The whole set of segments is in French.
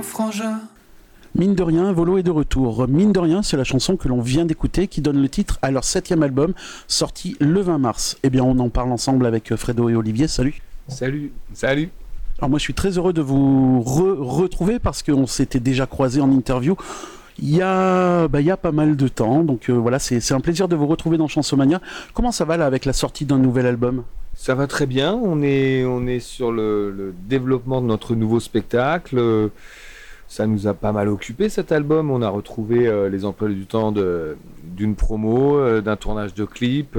frangin. Mine de rien, Volo est de retour. Mine de rien, c'est la chanson que l'on vient d'écouter qui donne le titre à leur 7e album, sorti le 20 mars. Eh bien, on en parle ensemble avec Fredo et Olivier. Salut. Salut. Alors moi, je suis très heureux de vous retrouver parce qu'on s'était déjà croisés en interview il y a pas mal de temps. Donc voilà, c'est un plaisir de vous retrouver dans Chansomania. Comment ça va là avec la sortie d'un nouvel album ? Ça va très bien. On est sur le développement de notre nouveau spectacle. Ça nous a pas mal occupé cet album. On a retrouvé les emplois du temps d'une promo, d'un tournage de clip.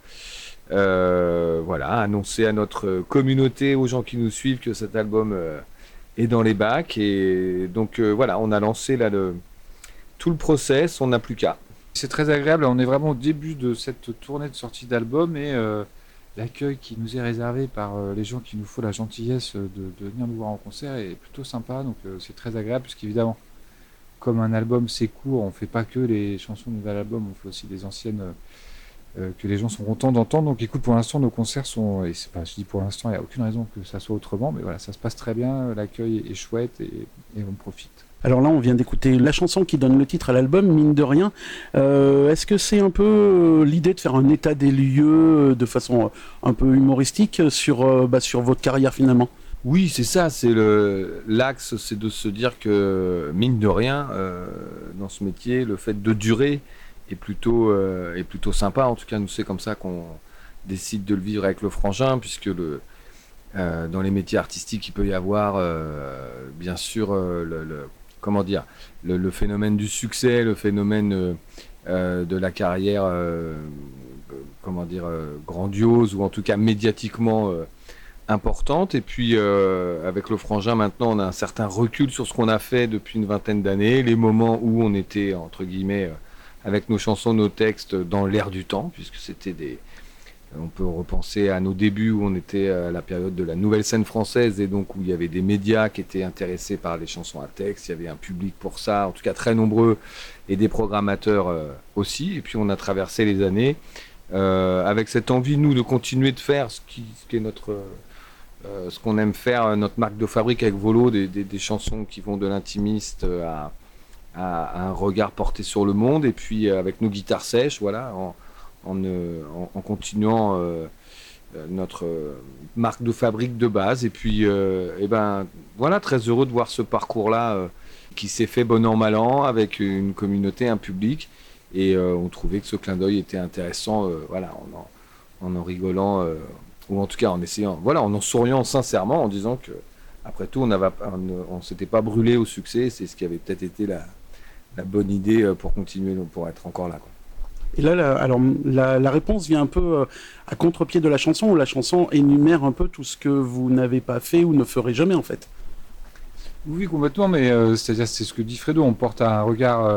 Voilà, annoncer à notre communauté, aux gens qui nous suivent, que cet album est dans les bacs. Et donc voilà, on a lancé là tout le process. On n'a plus qu'à. C'est très agréable. On est vraiment au début de cette tournée de sortie d'album et l'accueil qui nous est réservé par les gens qui nous font la gentillesse de venir nous voir en concert est plutôt sympa. Donc c'est très agréable puisqu'évidemment, comme un album c'est court, on fait pas que les chansons du nouvel album, on fait aussi des anciennes que les gens sont contents d'entendre. Donc écoute, pour l'instant nos concerts sont, et c'est pas, je dis pour l'instant, il n'y a aucune raison que ça soit autrement, mais voilà, ça se passe très bien, l'accueil est chouette et on profite. Alors là, on vient d'écouter la chanson qui donne le titre à l'album, Mine de rien. Est-ce que c'est un peu l'idée de faire un état des lieux de façon un peu humoristique sur votre carrière finalement ? Oui, c'est ça. C'est l'axe, c'est de se dire que mine de rien, dans ce métier, le fait de durer est plutôt sympa. En tout cas, nous c'est comme ça qu'on décide de le vivre avec le frangin, puisque dans les métiers artistiques, il peut y avoir bien sûr le phénomène du succès, le phénomène de la carrière grandiose, ou en tout cas médiatiquement importante. Et puis avec le frangin maintenant, on a un certain recul sur ce qu'on a fait depuis une vingtaine d'années, les moments où on était entre guillemets avec nos chansons, nos textes dans l'air du temps, puisque c'était on peut repenser à nos débuts où on était à la période de la nouvelle scène française, et donc où il y avait des médias qui étaient intéressés par les chansons à texte, il y avait un public pour ça, en tout cas très nombreux, et des programmateurs aussi. Et puis on a traversé les années avec cette envie, nous, de continuer de faire ce qui est ce qu'on aime faire, notre marque de fabrique avec Volo, des chansons qui vont de l'intimiste à un regard porté sur le monde, et puis avec nos guitares sèches, voilà, en continuant notre marque de fabrique de base. Et puis voilà, très heureux de voir ce parcours-là qui s'est fait bon an mal an, avec une communauté, un public, et on trouvait que ce clin d'œil était intéressant, voilà, en rigolant, ou en tout cas en essayant, voilà, en souriant sincèrement, en disant que après tout on s'était pas brûlé au succès. C'est ce qui avait peut-être été la bonne idée pour continuer, pour être encore là, quoi. Et là, la réponse vient un peu à contre-pied de la chanson, où la chanson énumère un peu tout ce que vous n'avez pas fait ou ne ferez jamais en fait. Oui, complètement, mais c'est-à-dire, c'est ce que dit Fredo, on porte un regard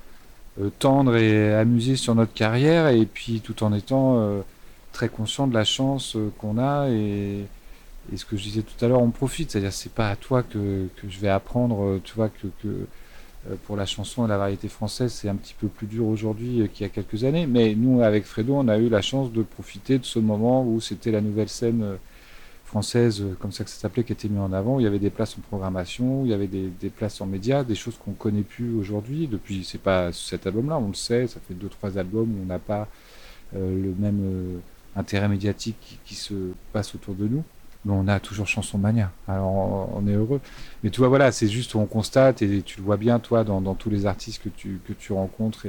tendre et amusé sur notre carrière, et puis tout en étant très conscient de la chance qu'on a, et ce que je disais tout à l'heure, on profite, c'est-à-dire c'est pas à toi que je vais apprendre, tu vois, que pour la chanson et la variété française, c'est un petit peu plus dur aujourd'hui qu'il y a quelques années. Mais nous, avec Fredo, on a eu la chance de profiter de ce moment où c'était la nouvelle scène française, comme ça que ça s'appelait, qui était mise en avant, où il y avait des places en programmation, où il y avait des places en médias, des choses qu'on ne connaît plus aujourd'hui. Depuis, c'est pas cet album-là, on le sait, ça fait 2-3 albums où on n'a pas le même intérêt médiatique qui se passe autour de nous. Mais on a toujours Chansomania, alors on est heureux. Mais tu vois, voilà, c'est juste, on constate, et tu le vois bien, toi, dans tous les artistes que tu rencontres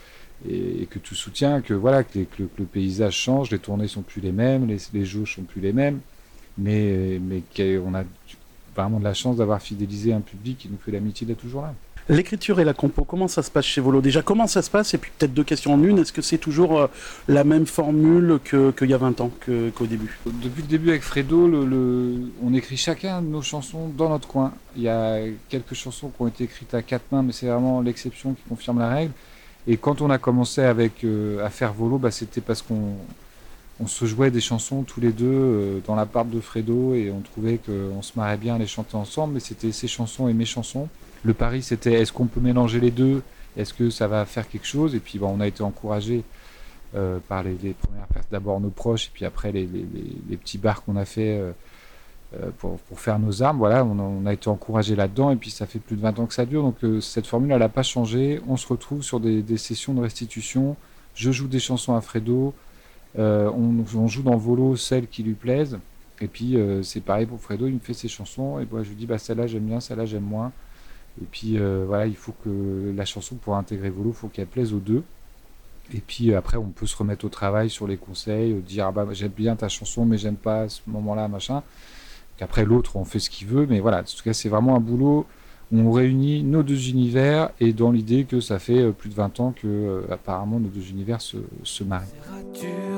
et que tu soutiens, que voilà, que le paysage change, les tournées sont plus les mêmes, les jauges sont plus les mêmes, mais qu'on a vraiment de la chance d'avoir fidélisé un public qui nous fait l'amitié d'être toujours là. L'écriture et la compo, comment ça se passe chez Volo ? Déjà, comment ça se passe ? Et puis peut-être 2 questions en une. Est-ce que c'est toujours la même formule qu'il y a 20 ans, qu'au début ? Depuis le début avec Fredo, on écrit chacun nos chansons dans notre coin. Il y a quelques chansons qui ont été écrites à 4 mains, mais c'est vraiment l'exception qui confirme la règle. Et quand on a commencé à faire Volo, c'était parce qu'on se jouait des chansons tous les deux dans l'appart de Fredo, et on trouvait qu'on se marrait bien à les chanter ensemble, mais c'était ses chansons et mes chansons. Le pari, c'était est-ce qu'on peut mélanger les deux ? Est-ce que ça va faire quelque chose ? Et puis on a été encouragés par les premières personnes, d'abord nos proches, et puis après les petits bars qu'on a fait pour faire nos armes. Voilà, on a été encouragé là-dedans et puis ça fait plus de 20 ans que ça dure. Donc cette formule, elle n'a pas changé. On se retrouve sur des sessions de restitution. Je joue des chansons à Fredo. On joue dans Volo celles qui lui plaisent. Et puis c'est pareil pour Fredo, il me fait ses chansons. Et moi, je lui dis, celle-là j'aime bien, celle-là j'aime moins. Et puis voilà, il faut que la chanson, pour intégrer Volo, il faut qu'elle plaise aux deux. Et puis après, on peut se remettre au travail sur les conseils, dire j'aime bien ta chanson, mais j'aime pas à ce moment-là, machin. Qu'après l'autre, on fait ce qu'il veut, mais voilà. En tout cas, c'est vraiment un boulot où on réunit nos deux univers et dans l'idée que ça fait plus de 20 ans que apparemment nos deux univers se marient.